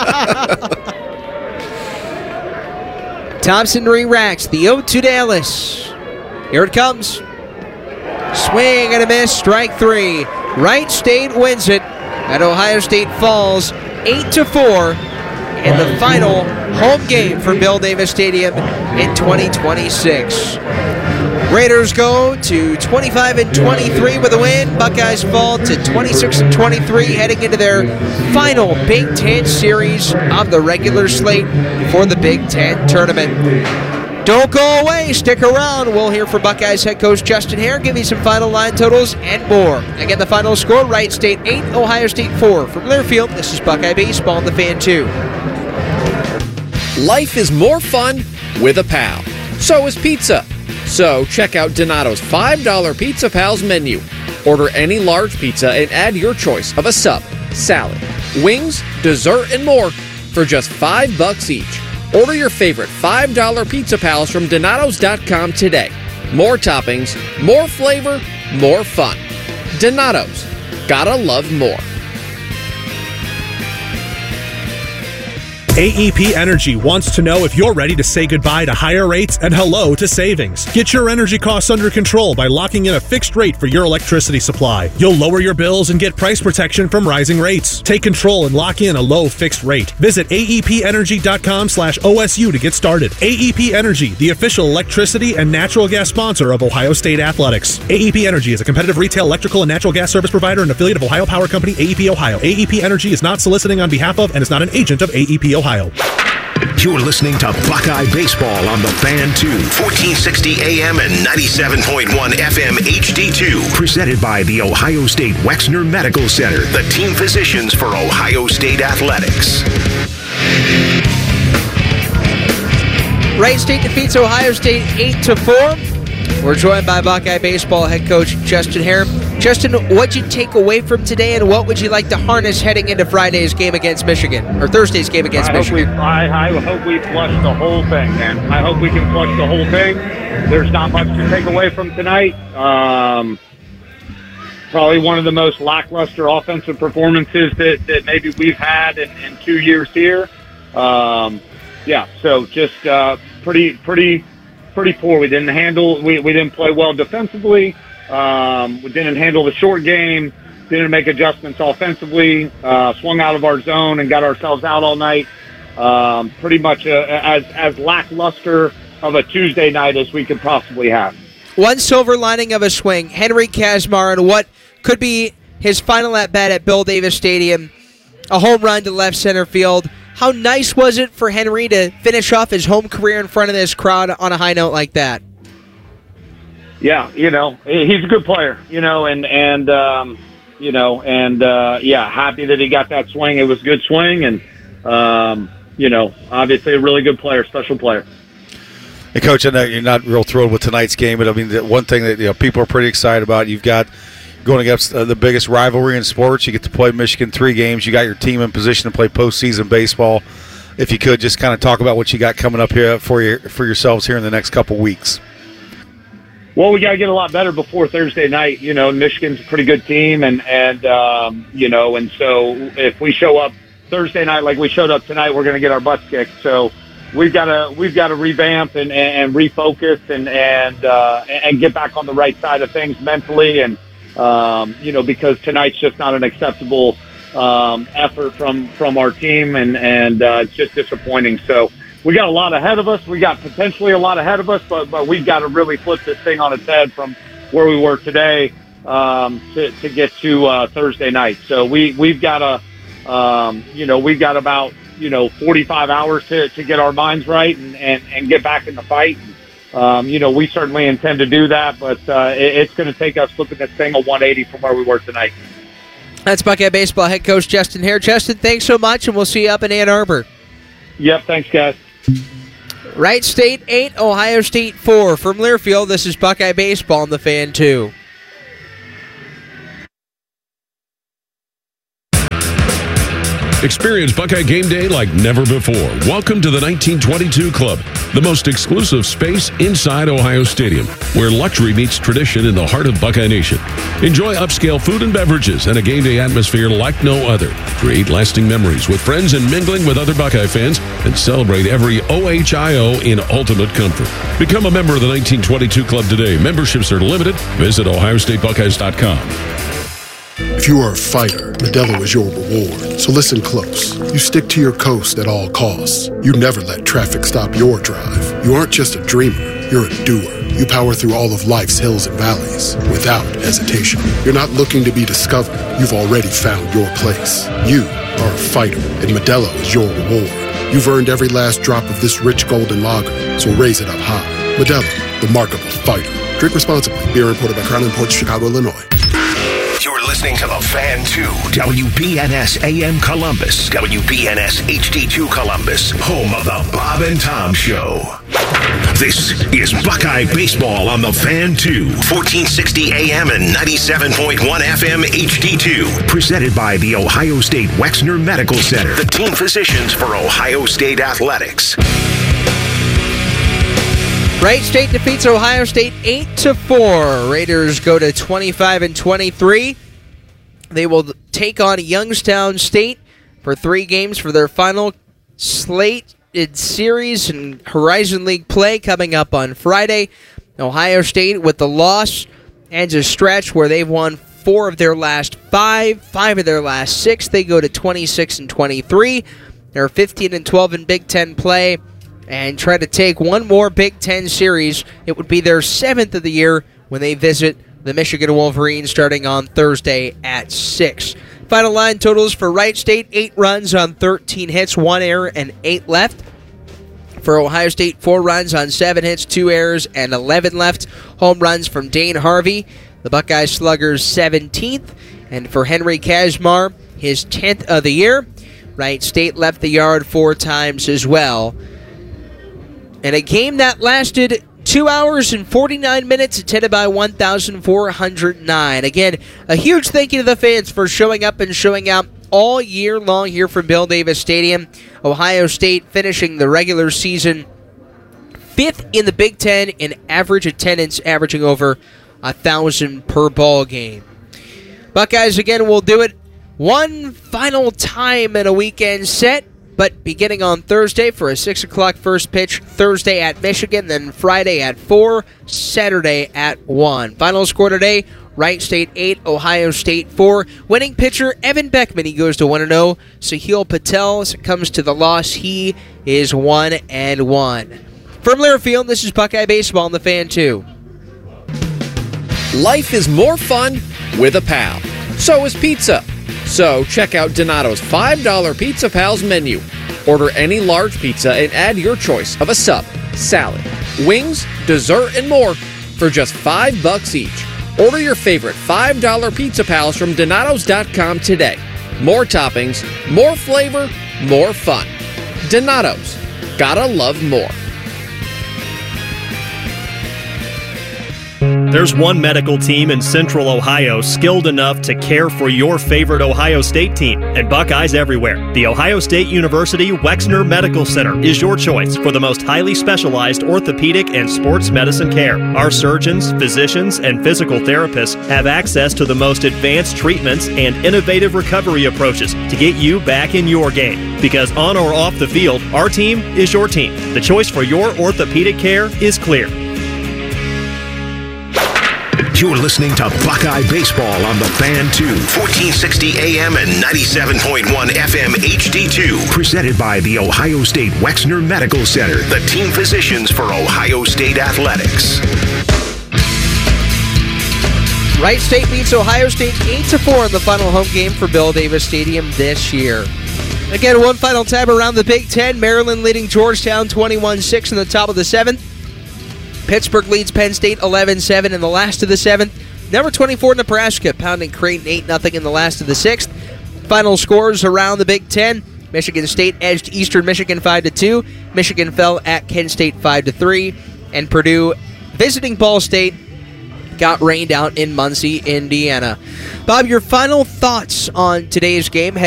Thompson re-racks the oh two to Ellis. Here it comes. Swing and a miss, strike three. Wright State wins it, and Ohio State falls eight to four in the final home game for Bill Davis Stadium in twenty twenty-six. Raiders go to twenty-five and twenty-three with a win. Buckeyes fall to twenty-six and twenty-three, heading into their final Big Ten series of the regular slate for the Big Ten tournament. Don't go away. Stick around. We'll hear from Buckeyes head coach Justin Hare, give you some final line totals and more. Again, the final score, Wright State eight, Ohio State four. From Learfield, this is Buckeye Baseball on the Fan two. Life is more fun with a pal. So is pizza. So check out Donato's five dollar Pizza Pals menu. Order any large pizza and add your choice of a sub, salad, wings, dessert, and more for just five bucks each. Order your favorite five dollar Pizza Pals from Donatos dot com today. More toppings, more flavor, more fun. Donatos. Gotta love more. A E P Energy wants to know if you're ready to say goodbye to higher rates and hello to savings. Get your energy costs under control by locking in a fixed rate for your electricity supply. You'll lower your bills and get price protection from rising rates. Take control and lock in a low fixed rate. Visit A E P energy dot com slash O S U to get started. A E P Energy, the official electricity and natural gas sponsor of Ohio State Athletics. A E P Energy is a competitive retail electrical and natural gas service provider and affiliate of Ohio Power Company, A E P Ohio. A E P Energy is not soliciting on behalf of and is not an agent of A E P Ohio. You're listening to Buckeye Baseball on the Fan two, fourteen sixty A M and ninety-seven point one F M H D two. Presented by the Ohio State Wexner Medical Center, the team physicians for Ohio State Athletics. Wright State defeats Ohio State eight to four. We're joined by Buckeye Baseball head coach Justin Hare. Justin, what'd you take away from today, and what would you like to harness heading into Friday's game against Michigan, or Thursday's game against I Michigan? Hope we, I, I hope we flush the whole thing, man. I hope we can flush the whole thing. There's not much to take away from tonight. Um, probably one of the most lackluster offensive performances that, that maybe we've had in, in two years here. Um, yeah, so just uh, pretty, pretty, pretty poor. We didn't handle. We, we didn't play well defensively. Um, we didn't handle the short game. Didn't make adjustments offensively. Uh, swung out of our zone and got ourselves out all night. Um, pretty much a, as as lackluster of a Tuesday night as we could possibly have. One silver lining of a swing, Henry Kazmar, and what could be his final at bat at Bill Davis Stadium, a home run to left center field. How nice was it for Henry to finish off his home career in front of this crowd on a high note like that? Yeah, you know, he's a good player, you know, and, and um, you know, and, uh, yeah, happy that he got that swing. It was a good swing, and, um, you know, obviously a really good player, special player. Hey, Coach, I know you're not real thrilled with tonight's game, but, I mean, the one thing that you know, people are pretty excited about, you've got going against uh, the biggest rivalry in sports. You get to play Michigan three games. You got your team in position to play postseason baseball. If you could, just kind of talk about what you got coming up here for your, for yourselves here in the next couple weeks. Well, we got to get a lot better before Thursday night. You know, Michigan's a pretty good team, and, and um, you know, and so if we show up Thursday night like we showed up tonight, we're going to get our butts kicked. So we've got to we've got to revamp and, and refocus and and uh, and get back on the right side of things mentally, and um, you know, because tonight's just not an acceptable um, effort from from our team, and and uh, it's just disappointing. So we got a lot ahead of us. We got potentially a lot ahead of us, but but we've got to really flip this thing on its head from where we were today um, to, to get to uh, Thursday night. So we, we've got a, um, you know, we've got about, you know, forty-five hours to, to get our minds right and, and, and get back in the fight. Um, you know, we certainly intend to do that, but uh, it, it's going to take us flipping this thing a one eighty from where we were tonight. That's Buckeye Baseball head coach Justin Hare. Justin, thanks so much, and we'll see you up in Ann Arbor. Yep, thanks, guys. Wright State eight, Ohio State four. From Learfield, this is Buckeye Baseball on the Fan two. Experience Buckeye Game Day like never before. Welcome to the nineteen twenty-two Club, the most exclusive space inside Ohio Stadium, where luxury meets tradition in the heart of Buckeye Nation. Enjoy upscale food and beverages and a game day atmosphere like no other. Create lasting memories with friends and mingling with other Buckeye fans, and celebrate every O H I O in ultimate comfort. Become a member of the nineteen twenty-two Club today. Memberships are limited. Visit ohio state buckeyes dot com. If you are a fighter, Modelo is your reward. So listen close. You stick to your coast at all costs. You never let traffic stop your drive. You aren't just a dreamer, you're a doer. You power through all of life's hills and valleys without hesitation. You're not looking to be discovered. You've already found your place. You are a fighter, and Modelo is your reward. You've earned every last drop of this rich golden lager, so raise it up high. Modelo, the mark of a fighter. Drink responsibly. Beer imported by Crown Imports, Chicago, Illinois. You're listening to The Fan two, W B N S A M Columbus, W B N S H D two Columbus, home of the Bob and Tom Show. This is Buckeye Baseball on The Fan two, fourteen sixty A M and ninety-seven point one F M H D two. Presented by the Ohio State Wexner Medical Center, the team physicians for Ohio State Athletics. Wright State defeats Ohio State eight to four. Raiders go to twenty-five and twenty-three. They will take on Youngstown State for three games for their final slated series and Horizon League play coming up on Friday. Ohio State, with the loss, ends a stretch where they've won four of their last five, five of their last six. They go to twenty-six and twenty-three. They're fifteen and twelve in Big Ten play, and try to take one more Big Ten series. It would be their seventh of the year when they visit the Michigan Wolverines starting on Thursday at six. Final line totals for Wright State, eight runs on thirteen hits, one error, and eight left. For Ohio State, four runs on seven hits, two errors, and eleven left. Home runs from Dane Harvey, the Buckeye Sluggers' seventeenth. And for Henry Kazmar, his tenth of the year. Wright State left the yard four times as well. And a game that lasted two hours and forty-nine minutes, attended by one thousand four hundred nine. Again, a huge thank you to the fans for showing up and showing out all year long here from Bill Davis Stadium. Ohio State finishing the regular season fifth in the Big Ten in average attendance, averaging over one thousand per ball game. Buckeyes, again, will do it one final time in a weekend set, but beginning on Thursday for a six o'clock first pitch, Thursday at Michigan, then Friday at four, Saturday at one. Final score today, Wright State eight, Ohio State four. Winning pitcher, Evan Beckman, he goes to one and oh. Sahil Patel comes to the loss. He is one and one. From Learfield, this is Buckeye Baseball on the Fan two. Life is more fun with a pal. So is pizza. So check out Donato's five dollar Pizza Pals menu. Order any large pizza and add your choice of a sub, salad, wings, dessert, and more for just five bucks each. Order your favorite five dollar Pizza Pals from Donatos dot com today. More toppings, more flavor, more fun. Donatos. Gotta love more. There's one medical team in Central Ohio skilled enough to care for your favorite Ohio State team, and Buckeyes everywhere. The Ohio State University Wexner Medical Center is your choice for the most highly specialized orthopedic and sports medicine care. Our surgeons, physicians, and physical therapists have access to the most advanced treatments and innovative recovery approaches to get you back in your game. Because on or off the field, our team is your team. The choice for your orthopedic care is clear. You're listening to Buckeye Baseball on the Fan two, fourteen sixty A M and ninety-seven point one F M H D two. Presented by the Ohio State Wexner Medical Center, the team physicians for Ohio State Athletics. Wright State beats Ohio State eight to four in the final home game for Bill Davis Stadium this year. Again, one final time around the Big Ten. Maryland leading Georgetown twenty-one six in the top of the seventh. Pittsburgh leads Penn State eleven seven in the last of the seventh. Number twenty-four, Nebraska, pounding Creighton eight nothing in the last of the sixth. Final scores around the Big Ten. Michigan State edged Eastern Michigan five to two. Michigan fell at Kent State five to three. And Purdue, visiting Ball State, got rained out in Muncie, Indiana. Bob, your final thoughts on today's game?